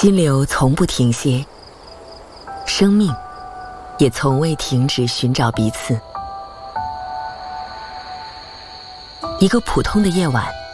激流从不停歇，生命也从未停止寻找彼此。一个普通的夜晚，